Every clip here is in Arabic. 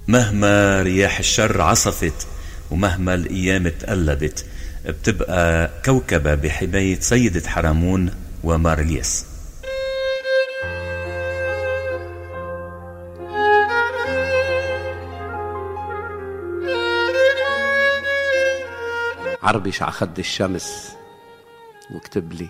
مهما رياح الشر عصفت ومهما الأيام تقلبت، بتبقى كوكبة بحماية سيدة حرمون ومارليس. عربش عخد الشمس واكتب لي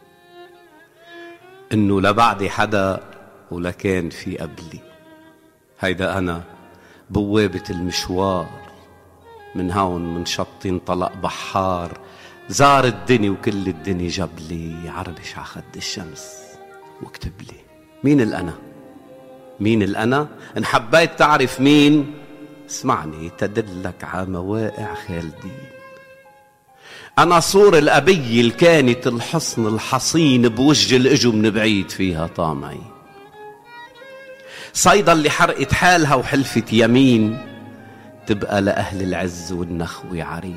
انه لا بعدي حدا ولا كان في قبلي. هيدا انا بوابة المشوار، من هون من شط انطلق بحار، زار الدنيا وكل الدنيا جاب لي. عربش عخد الشمس واكتب لي مين الأنا، مين الأنا. إن حبيت تعرف مين اسمعني تدلك على مواقع خالدين. أنا صور الأبي اللي كانت الحصن الحصين بوجه الإجو من بعيد فيها طامعي. صيدا اللي حرقت حالها وحلفت يمين تبقى لأهل العز والنخوة عرين.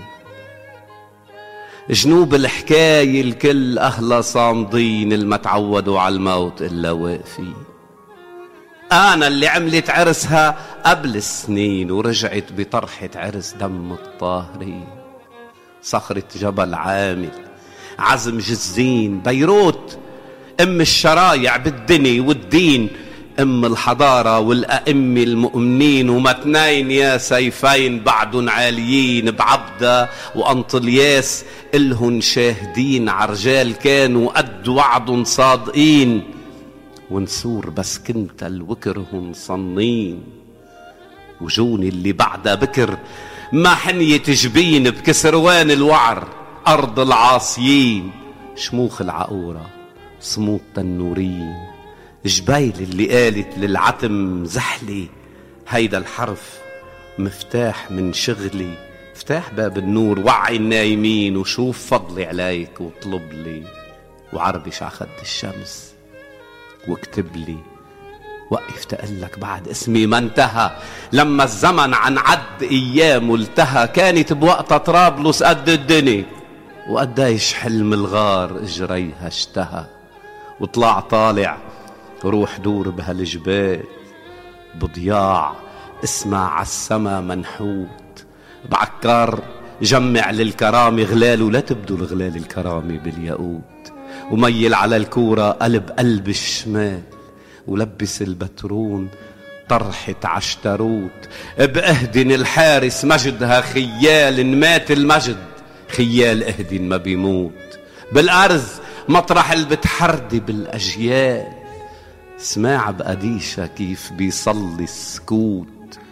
جنوب الحكاية الكل أهلا صامدين، الما تعودوا على الموت إلا واقفين. أنا اللي عملت عرسها قبل السنين ورجعت بطرحة عرس دم الطاهرين. صخرة جبل عامل، عزم جزين، بيروت أم الشرايع بالدنيا والدين، أم الحضارة والأئمة المؤمنين. ومتنين يا سيفين بعدن عاليين بعبدة وأنطلياس إلهن شاهدين. عرجال كانوا قد وعد صادقين، ونسور بس كنت الوكرهن صنين. وجوني اللي بعدها بكر ما حنية جبين بكسروان الوعر أرض العاصيين. شموخ العقورة صمود تنورين، جبيل اللي قالت للعتم زحلي. هيدا الحرف مفتاح من شغلي، افتح باب النور وعي النايمين وشوف فضلي عليك واطلب لي. وعربش عخد الشمس واكتب لي وقف تقلك بعد اسمي ما انتهى. لما الزمن عن عد ايام التهى، كانت بوقتها طرابلس قد الدنيا وقديش حلم الغار اجريها اشتهى. وطلع طالع روح دور بهالجبال بضياع، اسمع عالسما منحوت بعكار. جمع للكرامة غلال ولا تبدو الغلال الكرامة بالياقوت. وميل على الكورة قلب الشمال، ولبس البترون طرحة عشتروت. بأهدن الحارس مجدها خيال، إن مات المجد خيال أهدن ما بيموت. بالأرز مطرح اللي بتحردي بالأجيال، سماع بقديشة كيف بيصلي السكوت.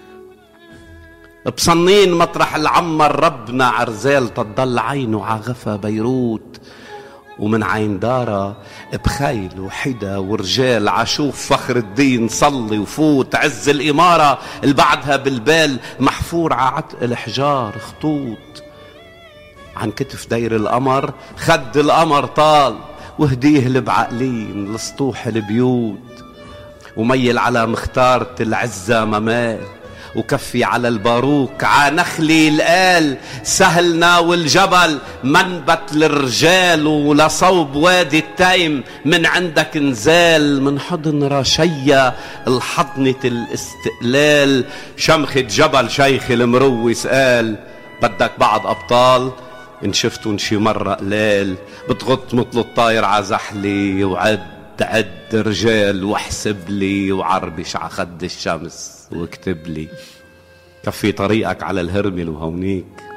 بصنين مطرح العمر ربنا عرزال تضل عينه عغفى بيروت. ومن عين دارة بخيل وحدا ورجال عشوف فخر الدين صلي وفوت. عز الإمارة اللي بعدها بالبال محفور ععتق الحجار خطوط. عن كتف دير القمر خد القمر طال، وهديه لبعقلين لسطوح البيوت. وميل على مختارة العزة ممال، وكفي على الباروك عانخلي القال. سهلنا والجبل منبت للرجال، ولصوب وادي التيم من عندك نزال. من حضن رشية الحضنة الاستقلال، شمخة جبل شيخ المروس قال. بدك بعض أبطال إن شفتون شي مرة قلال، بتغط مثل الطاير عزحلي وعد رجال واحسب لي. وعربش عخد الشمس واكتب لي كفي طريقك على الهرمل وهونيك.